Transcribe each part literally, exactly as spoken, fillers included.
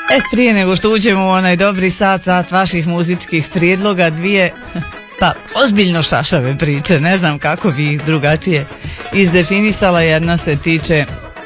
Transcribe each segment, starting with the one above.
E, prije nego što uđemo u onaj dobri sat, sat vaših muzičkih prijedloga, dvije, pa ozbiljno šašave priče, ne znam kako bi ih drugačije izdefinisala. Jedna se tiče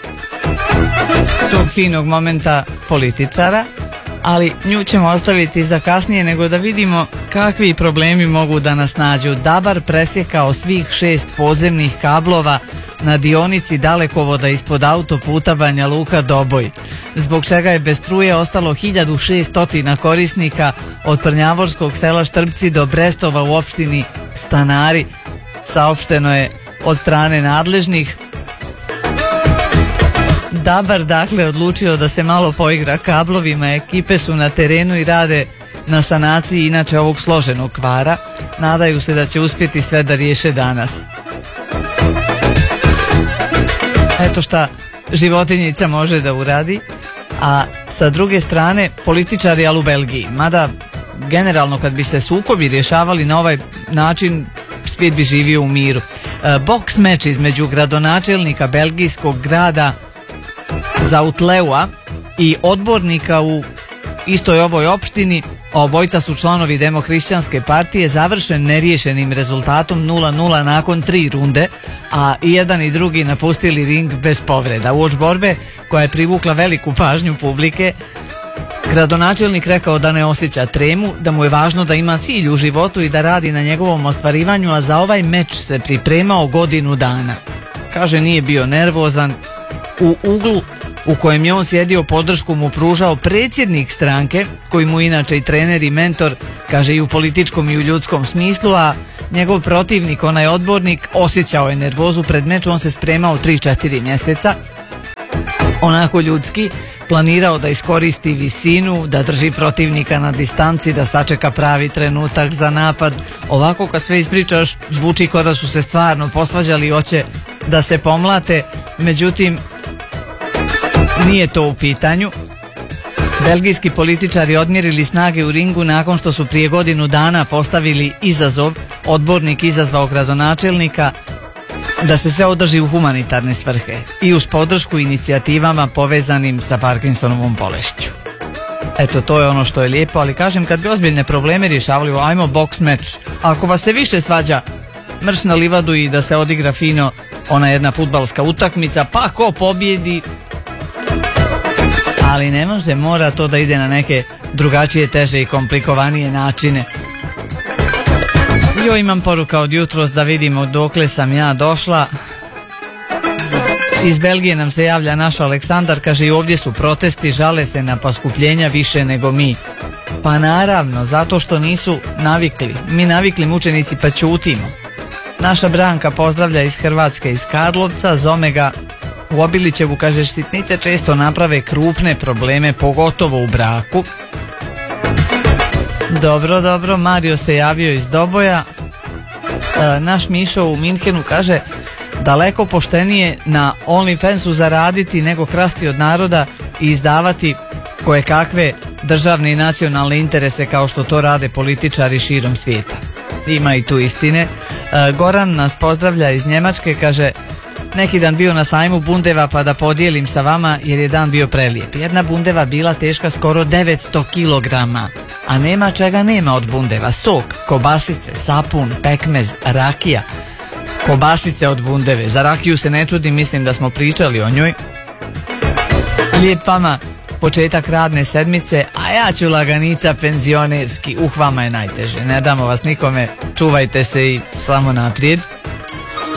tog finog momenta političara, ali nju ćemo ostaviti za kasnije, nego da vidimo kakvi problemi mogu da nas nađu. Dabar presjekao svih šest podzemnih kablova na dionici dalekovoda ispod autoputa Banja Luka-Doboj, zbog čega je bez struje ostalo hiljadu šesto korisnika od Prnjavorskog sela Štrbci do Brestova u opštini Stanari, saopšteno je od strane nadležnih. Dabar dakle odlučio da se malo poigra kablovima, ekipe su na terenu i rade na sanaciji inače ovog složenog kvara. Nadaju se da će uspjeti sve da riješe danas. Eto šta životinjica može da uradi. A sa druge strane, političari al u Belgiji, mada generalno kad bi se sukobi rješavali na ovaj način, svijet bi živio u miru. E, boks meč između gradonačelnika belgijskog grada Zautleua i odbornika u istoj ovoj opštini, obojca su članovi Demohrišćanske partije, završen neriješenim rezultatom nula nula nakon tri runde, a i jedan i drugi napustili ring bez povreda. Uoč borbe koja je privukla veliku pažnju publike, gradonačelnik rekao da ne osjeća tremu, da mu je važno da ima cilj u životu i da radi na njegovom ostvarivanju, a za ovaj meč se pripremao godinu dana. Kaže, nije bio nervozan. U uglu u kojem je on sjedio podršku mu pružao predsjednik stranke, koji mu inače i trener i mentor, kaže, i u političkom i u ljudskom smislu, a njegov protivnik, onaj odbornik, osjećao je nervozu pred meč. On se spremao tri četiri mjeseca, onako ljudski, planirao da iskoristi visinu, da drži protivnika na distanci, da sačeka pravi trenutak za napad. Ovako kad sve ispričaš, zvuči kao da su se stvarno posvađali i hoće da se pomlate, međutim nije to u pitanju. Belgijski političari odmjerili snage u ringu nakon što su prije godinu dana postavili izazov. Odbornik izazvao gradonačelnika da se sve održi u humanitarne svrhe i uz podršku inicijativama povezanim sa Parkinsonovom bolešću. Eto, to je ono što je lijepo, ali kažem, kad bi ozbiljne probleme rješavali, ajmo boks meč. Ako vas se više svađa, mrš na livadu i da se odigra fino ona jedna fudbalska utakmica, pa ko pobjedi, ali ne može, mora to da ide na neke drugačije, teže i komplikovanije načine. Jo, imam poruka od jutros, da vidimo dokle sam ja došla. Iz Belgije nam se javlja naš Aleksandar, kaže, i ovdje su protesti, žale se na poskupljenja više nego mi. Pa naravno, zato što nisu navikli. Mi navikli mučenici pa ćutimo. Naša Branka pozdravlja iz Hrvatske, iz Karlovca. Zomega u Obilićevu, kaže, sitnice često naprave krupne probleme, pogotovo u braku. Dobro, dobro, Mario se javio iz Doboja. E, naš Mišo u Minhenu kaže, daleko poštenije na OnlyFansu zaraditi nego krasti od naroda i izdavati koje kakve državne i nacionalne interese kao što to rade političari širom svijeta. Ima i tu istine. E, Goran nas pozdravlja iz Njemačke, kaže, neki dan bio na sajmu bundeva pa da podijelim sa vama jer je dan bio prelijep. Jedna bundeva bila teška skoro devetsto kilograma, a nema čega nema od bundeva. Sok, kobasice, sapun, pekmez, rakija. Kobasice od bundeve. Za rakiju se ne čudim, mislim da smo pričali o njoj. Lijep vama početak radne sedmice, a ja ću laganica penzionerski. Uh, vama je najteže, ne damo vas nikome, čuvajte se i samo naprijed.